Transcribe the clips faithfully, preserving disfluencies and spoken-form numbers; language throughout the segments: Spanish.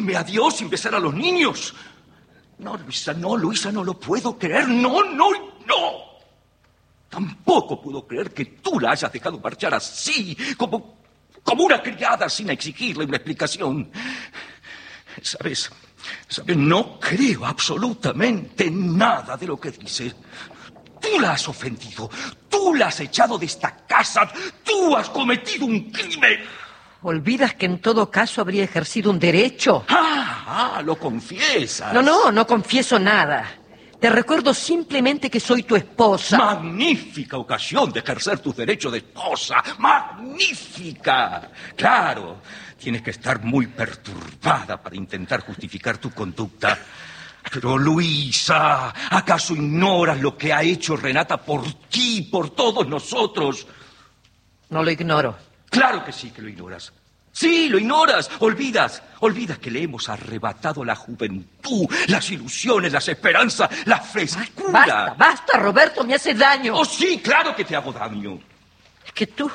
decirme adiós sin besar a los niños. No, Luisa, no, Luisa, no lo puedo creer. No, no, no. Tampoco puedo creer que tú la hayas dejado marchar así, como, como una criada sin exigirle una explicación. ¿Sabes? ¿Sabes? No creo absolutamente nada de lo que dices. Tú la has ofendido. Tú la has echado de esta casa. Tú has cometido un crimen. ¿Olvidas que en todo caso habría ejercido un derecho? Ah, ah, lo confiesas. No, no, no confieso nada. Te recuerdo simplemente que soy tu esposa. Magnífica ocasión de ejercer tus derechos de esposa. Magnífica. Claro, tienes que estar muy perturbada para intentar justificar tu conducta. Pero, Luisa, ¿acaso ignoras lo que ha hecho Renata por ti, por todos nosotros? No lo ignoro. Claro que sí que lo ignoras. Sí, lo ignoras. Olvidas. Olvidas que le hemos arrebatado la juventud, las ilusiones, las esperanzas, la frescura. Basta, basta, Roberto, me hace daño. Oh, sí, claro que te hago daño. Es que tú...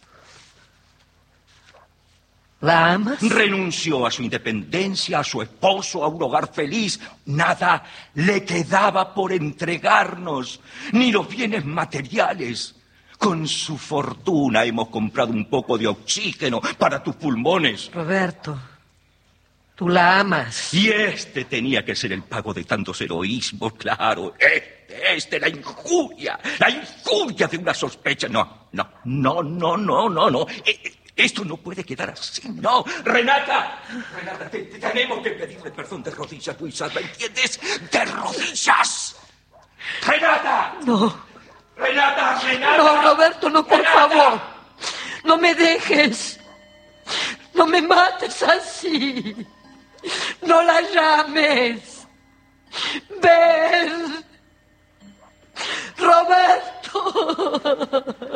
¿la amas? Renunció a su independencia, a su esposo, a un hogar feliz. Nada le quedaba por entregarnos, ni los bienes materiales. Con su fortuna hemos comprado un poco de oxígeno para tus pulmones. Roberto, tú la amas. Y este tenía que ser el pago de tantos heroísmos, claro. Este, este, la injuria, la injuria de una sospecha. No, no, no, no, no, no, no. Esto no puede quedar así, no. Renata, Renata, te, te tenemos que pedirle perdón de rodillas, Luisa, ¿me entiendes? ¡De rodillas! ¡Renata! No. ¡Renata, Renata! No, Roberto, no, por Renata. favor. No me dejes. No me mates así. No la llames. Ven. Roberto.